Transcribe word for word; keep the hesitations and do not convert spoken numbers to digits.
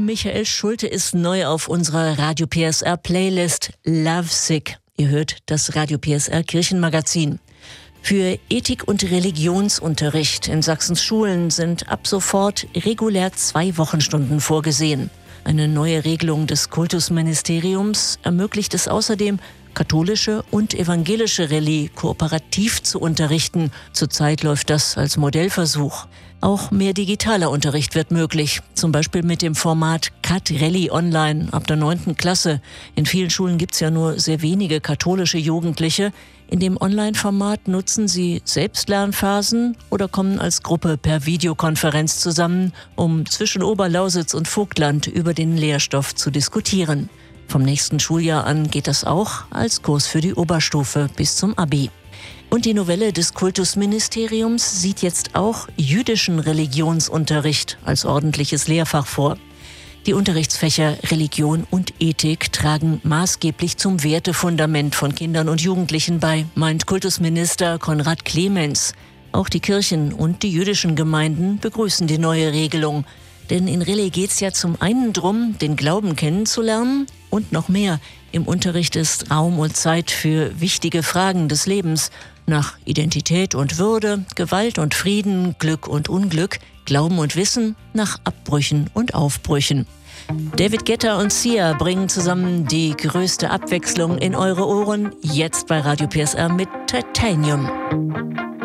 Michael Schulte ist neu auf unserer Radio P S R Playlist Lovesick. Ihr hört das Radio P S R Kirchenmagazin. Für Ethik- und Religionsunterricht in Sachsens Schulen sind ab sofort regulär zwei Wochenstunden vorgesehen. Eine neue Regelung des Kultusministeriums ermöglicht es außerdem, katholische und evangelische Rallye kooperativ zu unterrichten. Zurzeit läuft das als Modellversuch. Auch mehr digitaler Unterricht wird möglich, zum Beispiel mit dem Format Cat Rallye Online ab der neunten Klasse. In vielen Schulen gibt es ja nur sehr wenige katholische Jugendliche. In dem Online-Format nutzen sie Selbstlernphasen oder kommen als Gruppe per Videokonferenz zusammen, um zwischen Oberlausitz und Vogtland über den Lehrstoff zu diskutieren. Vom nächsten Schuljahr an geht das auch als Kurs für die Oberstufe bis zum Abi. Und die Novelle des Kultusministeriums sieht jetzt auch jüdischen Religionsunterricht als ordentliches Lehrfach vor. Die Unterrichtsfächer Religion und Ethik tragen maßgeblich zum Wertefundament von Kindern und Jugendlichen bei, meint Kultusminister Konrad Clemens. Auch die Kirchen und die jüdischen Gemeinden begrüßen die neue Regelung. Denn in Rallye geht's ja zum einen drum, den Glauben kennenzulernen und noch mehr. Im Unterricht ist Raum und Zeit für wichtige Fragen des Lebens. Nach Identität und Würde, Gewalt und Frieden, Glück und Unglück, Glauben und Wissen, nach Abbrüchen und Aufbrüchen. David Guetta und Sia bringen zusammen die größte Abwechslung in eure Ohren, jetzt bei Radio P S R mit Titanium.